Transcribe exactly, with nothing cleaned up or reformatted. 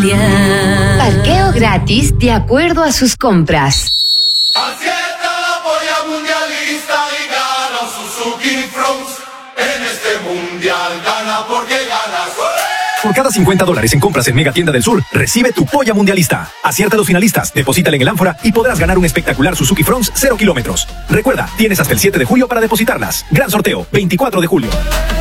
Parqueo gratis de acuerdo a sus compras. Acierta la polla mundialista y gana Suzuki Fronts. En este mundial gana porque ganas. Por cada cincuenta dólares en compras en Mega Tienda del Sur, recibe tu polla mundialista. Acierta a los finalistas, deposítale en el ánfora y podrás ganar un espectacular Suzuki Fronts cero kilómetros. Recuerda, tienes hasta el siete de julio para depositarlas. Gran sorteo, veinticuatro de julio.